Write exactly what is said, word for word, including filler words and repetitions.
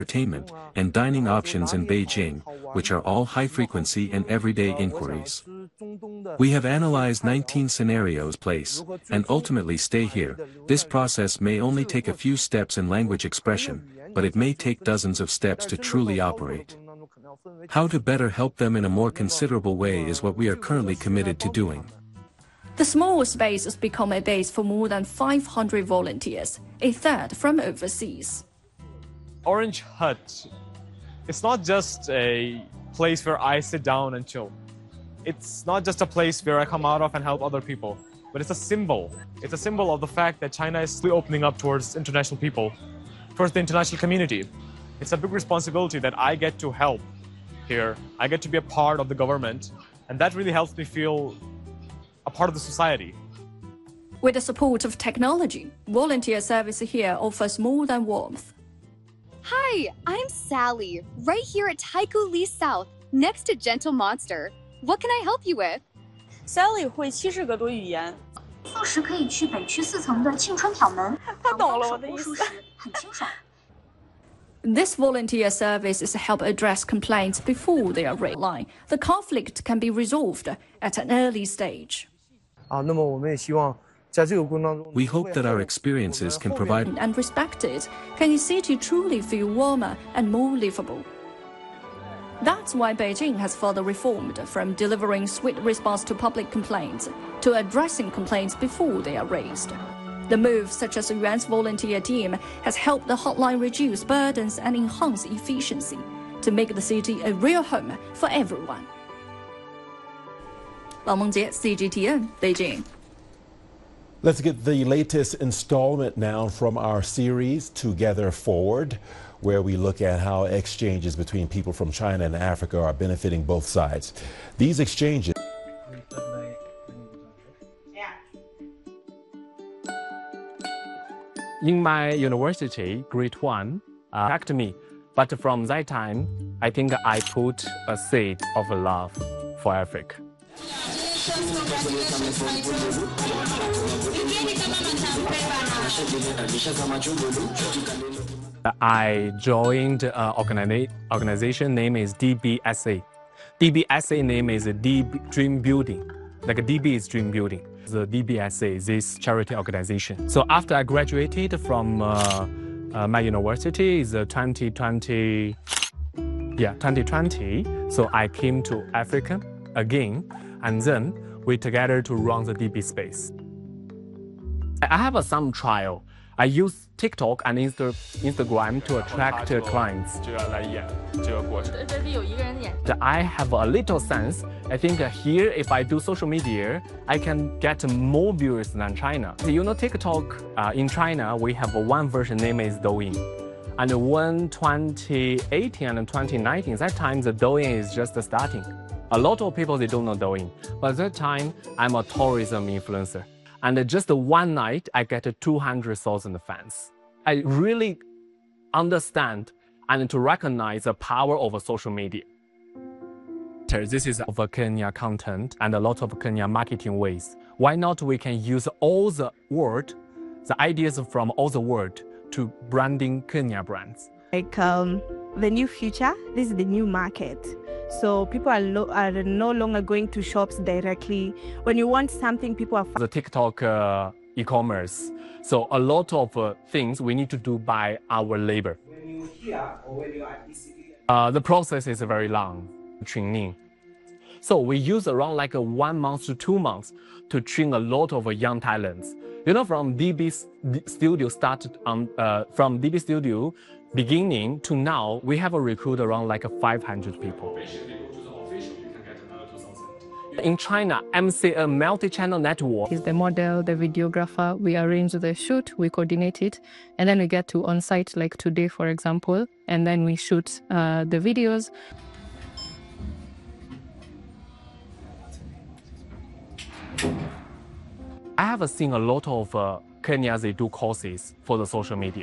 entertainment, and dining options in Beijing, which are all high-frequency and everyday inquiries. We have analyzed nineteen scenarios place, and ultimately stay here. This process may only take a few steps in language expression, but it may take dozens of steps to truly operate. How to better help them in a more considerable way is what we are currently committed to doing. The small space has become a base for more than five hundred volunteers, a third from overseas. Orange Hut, it's not just a place where I sit down and chill. It's not just a place where I come out of and help other people, but it's a symbol. It's a symbol of the fact that China is slowly opening up towards international people, towards the international community. It's a big responsibility that I get to help here. I get to be a part of the government, and that really helps me feel a part of the society. With the support of technology, volunteer service here offers more than warmth. Hi, I'm Sally, right here at Taikoo Li South, next to Gentle Monster. What can I help you with? Sally 会七十个多语言。 到时可以去北区四层的庆春挑门。 他懂了我的意思。 很清爽。 This volunteer service is to help address complaints before they are raised. The conflict can be resolved at an early stage. 啊，那么我们也希望在这个过程当中 We hope that our experiences can provide and respected, can the city truly feel warmer and more livable? That's why Beijing has further reformed from delivering swift response to public complaints to addressing complaints before they are raised. The move, such as Yuan's volunteer team, has helped the hotline reduce burdens and enhance efficiency to make the city a real home for everyone. 王梦洁 C G T N, Beijing. Let's get the latest installment now from our series, Together Forward, where we look at how exchanges between people from China and Africa are benefiting both sides. These exchanges. In my university, grade one, uh, attacked me. But from that time, I think I put a seed of love for Africa. I joined an organi organization name is D B S A. D B S A name is D B Dream Building. Like D B is Dream Building. The D B S A, this charity organization. So after I graduated from uh, uh, my university, is uh, twenty twenty. Yeah, twenty twenty. So I came to Africa again, and then we together to run the D B space. I have a some trial. I use TikTok and Insta Instagram to attract uh, clients. I have a little sense. I think uh, here, if I do social media, I can get more viewers than China. You know, TikTok uh, in China, we have one version named is Douyin. And when twenty eighteen and twenty nineteen, that time the Douyin is just starting. A lot of people, they don't know Douyin. But at that time, I'm a tourism influencer. And just one night, I get two hundred thousand fans. I really understand and to recognize the power of social media. This is of Kenya content and a lot of Kenya marketing ways. Why not we can use all the word, the ideas from all the world to branding Kenya brands? Like um, the new future, this is the new market. So people are, lo are no longer going to shops directly. When you want something, people are... The TikTok uh, e-commerce. So a lot of uh, things we need to do by our labor. Uh, the process is very long, training. So we use around like a one month to two months to train a lot of uh, young talents. You know, from D B Studio started on, uh, from D B Studio beginning to now, we have a recruit around like five hundred people. In China, M C A multi-channel network. He's the model, the videographer. We arrange the shoot, we coordinate it, and then we get to on-site, like today, for example, and then we shoot uh, the videos. I have seen a lot of uh, Kenyans, they do courses for the social media.